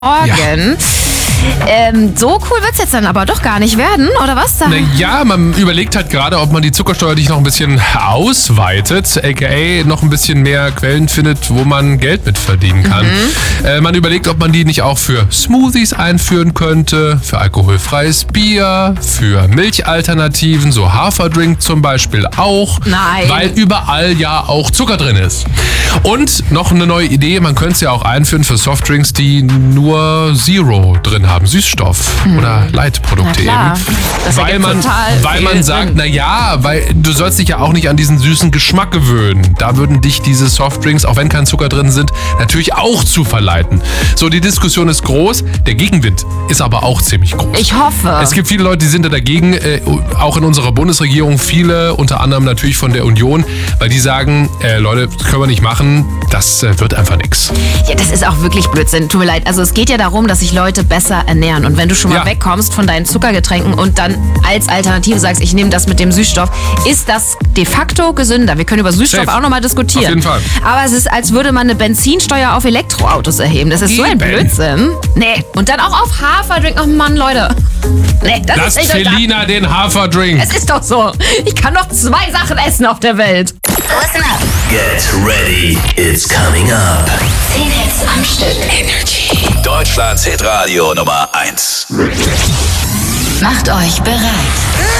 Morgen. So cool wird's jetzt dann aber doch gar nicht werden, oder was? Ja, man überlegt halt gerade, ob man die Zuckersteuer nicht noch ein bisschen ausweitet, aka noch ein bisschen mehr Quellen findet, wo man Geld mit verdienen kann. Man überlegt, ob man die nicht auch für Smoothies einführen könnte, für alkoholfreies Bier, für Milchalternativen, so Haferdrink zum Beispiel auch. Nein. Weil überall ja auch Zucker drin ist. Und noch eine neue Idee, man könnte es ja auch einführen für Softdrinks, die nur Zero drin haben, Süßstoff oder Leitprodukte eben. Das weil man sagt, weil du sollst dich ja auch nicht an diesen süßen Geschmack gewöhnen. Da würden dich diese Softdrinks, auch wenn kein Zucker drin sind, natürlich auch zu verleiten. So, die Diskussion ist groß, der Gegenwind ist aber auch ziemlich groß. Ich hoffe. Es gibt viele Leute, die sind da dagegen, auch in unserer Bundesregierung, viele, unter anderem natürlich von der Union, weil die sagen, Leute, das können wir nicht machen, das wird einfach nichts. Ja, das ist auch wirklich Blödsinn, tut mir leid. Also es geht ja darum, dass sich Leute besser ernähren. Und wenn du schon mal wegkommst von deinen Zuckergetränken und dann als Alternative sagst, ich nehme das mit dem Süßstoff, ist das de facto gesünder. Wir können über Süßstoff auch nochmal diskutieren. Auf jeden Fall. Aber es ist, als würde man eine Benzinsteuer auf Elektroautos erheben. Das ist so ein Blödsinn. Nee. Und dann auch auf Haferdrink. Oh Mann, Leute. Nee, Lasst Felina den Haferdrink. Es ist doch so. Ich kann noch 2 Sachen essen auf der Welt. Listen up. Get ready, it's coming up. 10 Hits am Stück. Energy. Deutschlands Hitradio Nummer 1. Macht euch bereit.